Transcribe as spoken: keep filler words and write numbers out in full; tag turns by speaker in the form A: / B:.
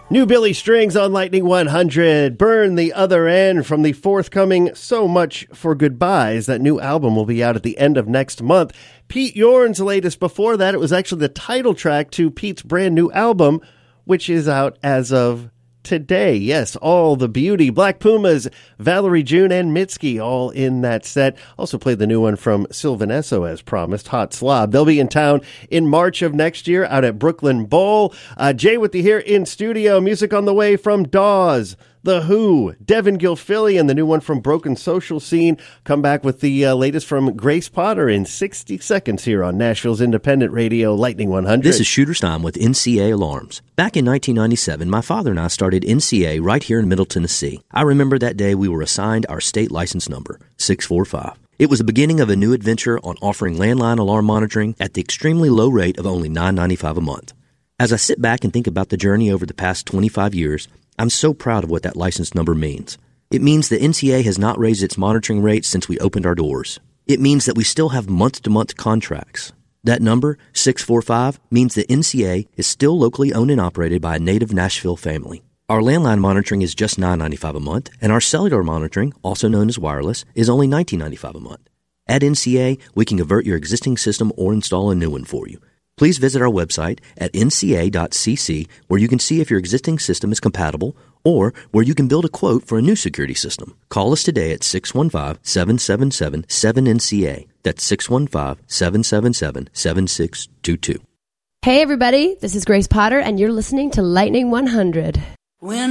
A: New Billy Strings on Lightning one hundred. Burn the Other End from the forthcoming So Much for Goodbyes. That new album will be out at the end of next month. Pete Yorn's latest before that, it was actually the title track to Pete's brand new album, which is out as of today. Yes, all the beauty. Black Pumas, Valerie June, and Mitski all in that set. Also played the new one from Sylvanesso as promised, Hot Slob. They'll be in town in March of next year out at Brooklyn Bowl. Uh, Jay with you here in studio. Music on the way from Dawes, The Who, Devin Gilfillian, and the new one from Broken Social Scene. Come back with the uh, latest from Grace Potter in sixty seconds here on Nashville's independent radio, Lightning one hundred.
B: This is Shooter Stein with N C A Alarms. Back in nineteen ninety-seven, my father and I started N C A right here in Middle Tennessee. I remember that day we were assigned our state license number, six four five. It was the beginning of a new adventure on offering landline alarm monitoring at the extremely low rate of only nine ninety-five a month. As I sit back and think about the journey over the past twenty-five years, I'm so proud of what that license number means. It means that N C A has not raised its monitoring rates since we opened our doors. It means that we still have month-to-month contracts. That number, six four five, means that N C A is still locally owned and operated by a native Nashville family. Our landline monitoring is just nine ninety-five a month, and our cellular monitoring, also known as wireless, is only nineteen ninety-five a month. At N C A, we can convert your existing system or install a new one for you. Please visit our website at N C A dot C C, where you can see if your existing system is compatible or where you can build a quote for a new security system. Call us today at six one five, seven seven seven, seven N C A. That's six one five, seven seven seven, seven six two two.
C: Hey everybody, this is Grace Potter and you're listening to Lightning one hundred. When